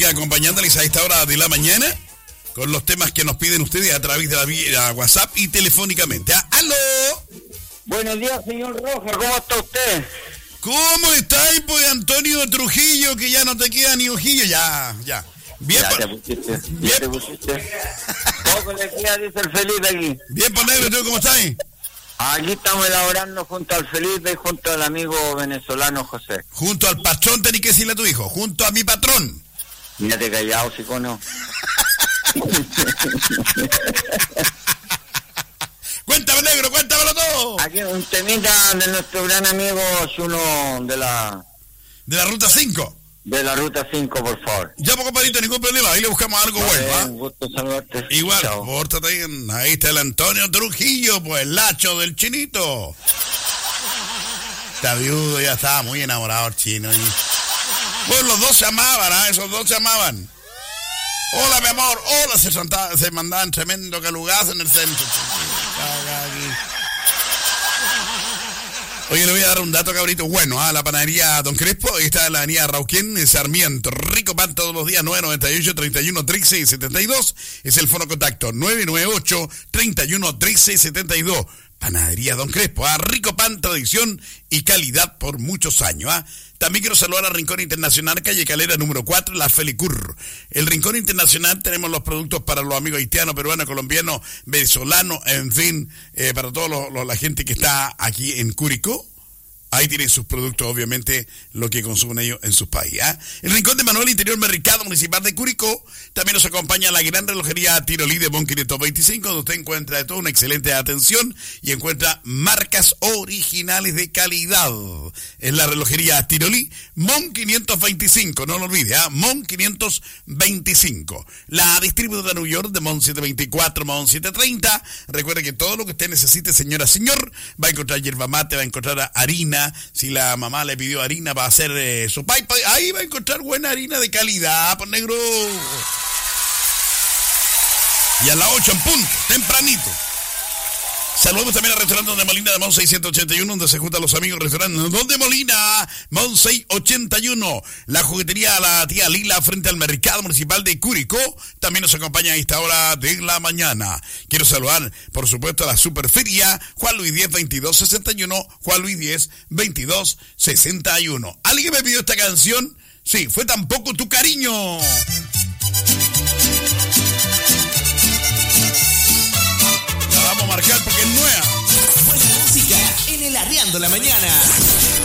siga acompañándoles a esta hora de la mañana con los temas que nos piden ustedes a través de la vía WhatsApp y telefónicamente. ¡Aló! Buenos días, señor Rojas, ¿cómo está usted? ¿Cómo estáis, pues, Antonio Trujillo, que ya no te queda ni ojillo? Ya. Bien, ya te pusiste, ya te pusiste. Poco le queda, dice el Felipe aquí. Bien, pues, negro, ¿tú cómo estás? Aquí estamos elaborando junto al Felipe y junto al amigo venezolano José. Junto al patrón, tenés que decirle a tu hijo, junto a mi patrón. Mírate callado, chicono. Cuéntame, negro, cuéntamelo todo. Aquí un temita de nuestro gran amigo Juno de la Ruta 5. De la Ruta 5, por favor. Ya, pues, compadrito, ningún problema. Ahí le buscamos algo bueno, ¿ah? Un gusto saludarte. Igual, chao. pórtate bien. Ahí está el Antonio Trujillo, pues, el lacho del chinito. Está viudo, ya estaba muy enamorado el chino. Pues los dos se amaban, ¿ah? Esos dos se amaban. Hola, mi amor. Hola, se mandaban tremendo calugazo en el centro. Oye, le voy a dar un dato, cabrito, bueno, a la panadería Don Crespo, está en la avenida Rauquén, Sarmiento, rico pan todos los días, 998-31-13-72, es el fono contacto, 998-31-13-72, panadería Don Crespo, rico pan, tradición y calidad por muchos años, También quiero saludar al Rincón Internacional, calle Calera número 4, la Felicur. El Rincón Internacional tenemos los productos para los amigos haitianos, peruanos, colombianos, venezolanos, en fin, para toda la gente que está aquí en Curicó. Ahí tienen sus productos, obviamente, lo que consumen ellos en sus países. El Rincón de Manuel Interior Mercado Municipal de Curicó. También nos acompaña la gran relojería Tirolí de Mon 525, donde usted encuentra de todo una excelente atención y encuentra marcas originales de calidad. Es la relojería Tirolí Mon 525, no lo olvide, Mon 525. La distribuidora New York de Mon 724, Mon 730. Recuerde que todo lo que usted necesite, señora, señor, va a encontrar yerba mate, va a encontrar harina. Si la mamá le pidió harina para hacer sopa, ahí va a encontrar buena harina de calidad, por negro. Y a las 8 en punto, tempranito. Saludamos también al restaurante Donde Molina de Mon 681, donde se juntan los amigos restaurantes Donde Molina, Mon 681. La juguetería La Tía Lila frente al Mercado Municipal de Curicó también nos acompaña a esta hora de la mañana. Quiero saludar, por supuesto, a la Superferia Juan Luis 10 2261, Juan Luis 10 2261. ¿Alguien me pidió esta canción? Sí, fue Tampoco tu cariño. Marcar porque es nueva. Buena música en el Arriando la Mañana.